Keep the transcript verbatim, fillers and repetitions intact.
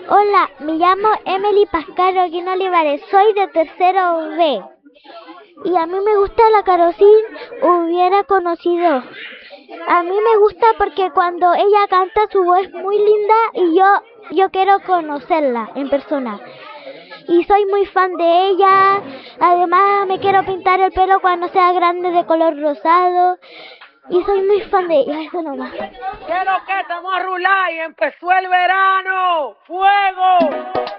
Hola, me llamo Emily Pascal Roquín Olivares, soy de tercero B. Y a mí me gusta la Karol-G, hubiera conocido. A mí me gusta porque cuando ella canta su voz es muy linda y yo, yo quiero conocerla en persona. Y soy muy fan de ella, además me quiero pintar el pelo cuando sea grande de color rosado. Y soy muy fan de ella, eso nomás. ¿Qué es lo que estamos a rular y empezó el verano? ¡Fuego!